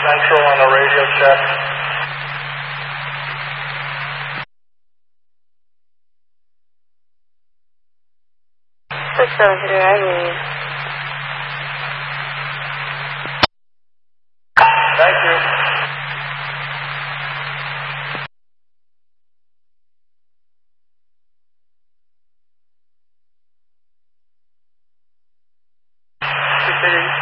Central on a radio check. 670, I hear you. Thank you. City